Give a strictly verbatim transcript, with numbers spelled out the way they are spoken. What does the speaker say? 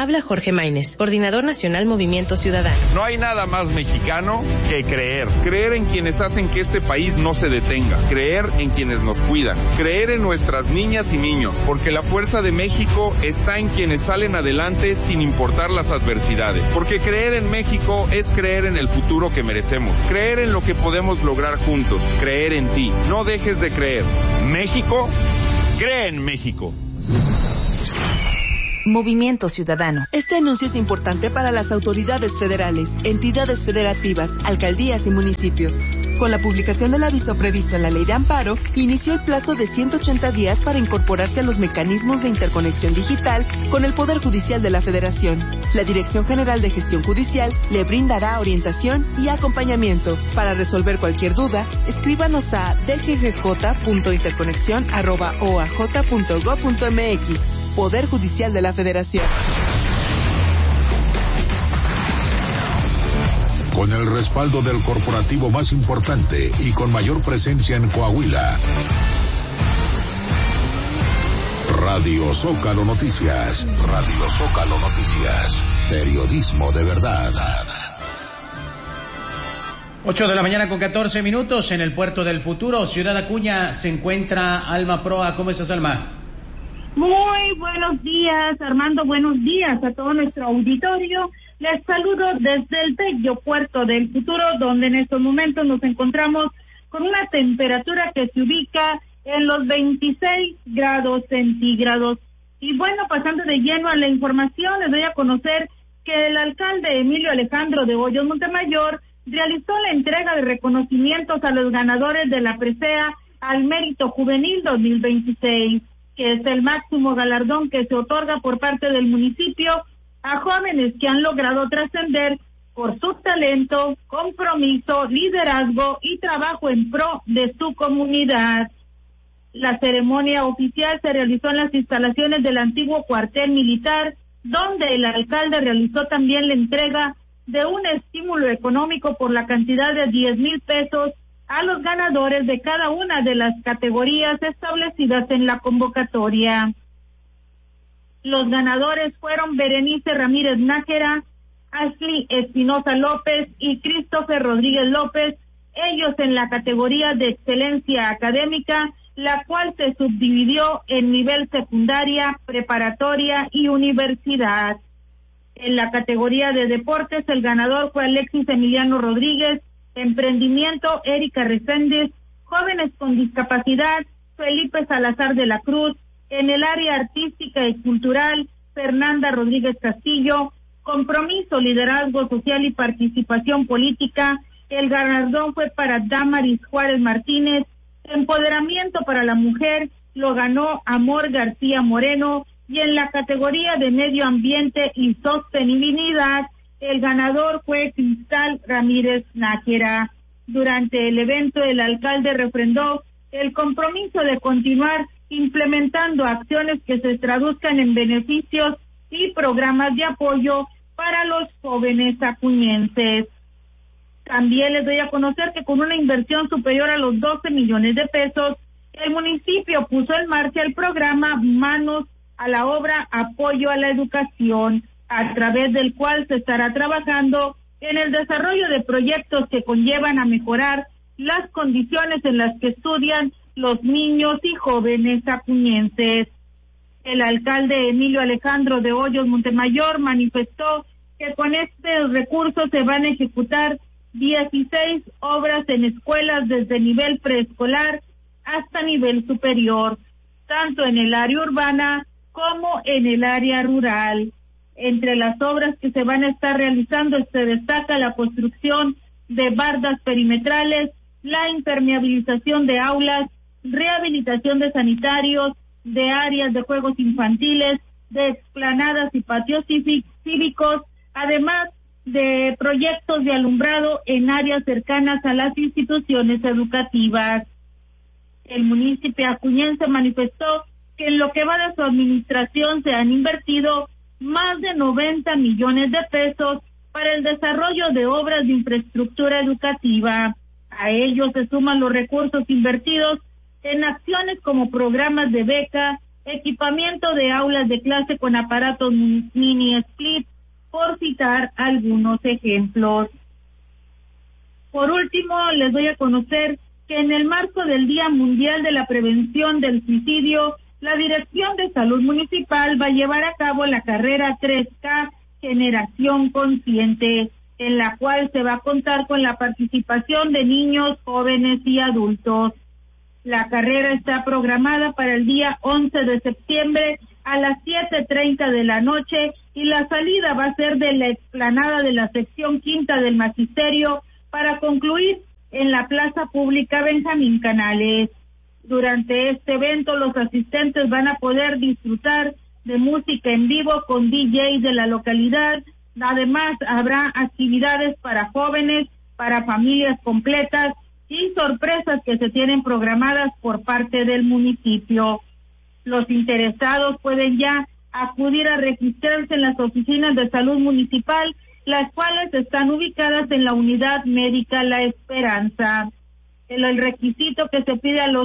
Habla Jorge Maínez, coordinador nacional Movimiento Ciudadano. No hay nada más mexicano que creer. Creer en quienes hacen que este país no se detenga. Creer en quienes nos cuidan. Creer en nuestras niñas y niños, porque la fuerza de México está en quienes salen adelante sin importar las adversidades. Porque creer en México es creer en el futuro que merecemos. Creer en lo que podemos lograr juntos. Creer en ti. No dejes de creer. México, cree en México. Movimiento Ciudadano. Este anuncio es importante para las autoridades federales, entidades federativas, alcaldías y municipios. Con la publicación del aviso previsto en la Ley de Amparo, inició el plazo de ciento ochenta días para incorporarse a los mecanismos de interconexión digital con el Poder Judicial de la Federación. La Dirección General de Gestión Judicial le brindará orientación y acompañamiento. Para resolver cualquier duda, escríbanos a d g g j punto interconexión arroba o a j punto gob punto m x. Poder Judicial de la Federación. Con el respaldo del corporativo más importante y con mayor presencia en Coahuila. Radio Zócalo Noticias. Radio Zócalo Noticias. Periodismo de verdad. ocho de la mañana con catorce minutos en el Puerto del Futuro, Ciudad Acuña, se encuentra Alma Proa. ¿Cómo estás, Alma? Muy buenos días, Armando, buenos días a todo nuestro auditorio. Les saludo desde el bello Puerto del Futuro, donde en estos momentos nos encontramos con una temperatura que se ubica en los veintiséis grados centígrados. Y bueno, pasando de lleno a la información, les doy a conocer que el alcalde Emilio Alejandro de Hoyos Montemayor realizó la entrega de reconocimientos a los ganadores de la presea al Mérito Juvenil dos mil veintiséis. Que es el máximo galardón que se otorga por parte del municipio a jóvenes que han logrado trascender por su talento, compromiso, liderazgo y trabajo en pro de su comunidad. La ceremonia oficial se realizó en las instalaciones del antiguo cuartel militar, donde el alcalde realizó también la entrega de un estímulo económico por la cantidad de diez mil pesos a los ganadores de cada una de las categorías establecidas en la convocatoria. Los ganadores fueron Berenice Ramírez Nájera, Ashley Espinosa López y Christopher Rodríguez López, ellos en la categoría de excelencia académica, la cual se subdividió en nivel secundaria, preparatoria y universidad. En la categoría de deportes, el ganador fue Alexis Emiliano Rodríguez, emprendimiento, Erika Reséndez, jóvenes con discapacidad, Felipe Salazar de la Cruz, en el área artística y cultural, Fernanda Rodríguez Castillo, compromiso, liderazgo social y participación política, el galardón fue para Damaris Juárez Martínez, empoderamiento para la mujer, lo ganó Amor García Moreno, y en la categoría de medio ambiente y sostenibilidad, el ganador fue Cristal Ramírez Nájera. Durante el evento, el alcalde refrendó el compromiso de continuar implementando acciones que se traduzcan en beneficios y programas de apoyo para los jóvenes acuñenses. También les doy a conocer que con una inversión superior a los doce millones de pesos, el municipio puso en marcha el programa Manos a la Obra Apoyo a la Educación, a través del cual se estará trabajando en el desarrollo de proyectos que conllevan a mejorar las condiciones en las que estudian los niños y jóvenes acuñenses. El alcalde Emilio Alejandro de Hoyos Montemayor manifestó que con estos recursos se van a ejecutar dieciséis obras en escuelas desde nivel preescolar hasta nivel superior, tanto en el área urbana como en el área rural. Entre las obras que se van a estar realizando se destaca la construcción de bardas perimetrales, la impermeabilización de aulas, rehabilitación de sanitarios, de áreas de juegos infantiles, de explanadas y patios cívicos, además de proyectos de alumbrado en áreas cercanas a las instituciones educativas. El municipio acuñense manifestó que en lo que va de su administración se han invertido más de noventa millones de pesos para el desarrollo de obras de infraestructura educativa. A ello se suman los recursos invertidos en acciones como programas de beca, equipamiento de aulas de clase con aparatos mini split, por citar algunos ejemplos. Por último, les doy a conocer que en el marco del Día Mundial de la Prevención del Suicidio, la Dirección de Salud Municipal va a llevar a cabo la carrera tres K Generación Consciente, en la cual se va a contar con la participación de niños, jóvenes y adultos. La carrera está programada para el día once de septiembre a las siete treinta de la noche y la salida va a ser de la explanada de la sección quinta del Magisterio para concluir en la Plaza Pública Benjamín Canales. Durante este evento los asistentes van a poder disfrutar de música en vivo con D Js de la localidad. Además habrá actividades para jóvenes, para familias completas y sorpresas que se tienen programadas por parte del municipio. Los interesados pueden ya acudir a registrarse en las oficinas de salud municipal, las cuales están ubicadas en la unidad médica La Esperanza. El, el requisito que se pide a los